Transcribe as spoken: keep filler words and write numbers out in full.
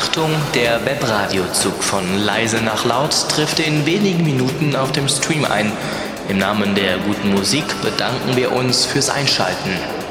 Achtung, der Webradiozug von leise nach laut trifft in wenigen Minuten auf dem Stream ein. Im Namen der guten Musik bedanken wir uns fürs Einschalten.